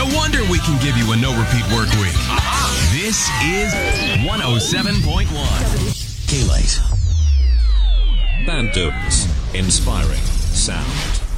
No wonder we can give you a no-repeat work week. This is 107.1. K-Lite. Bandooms. Inspiring sound.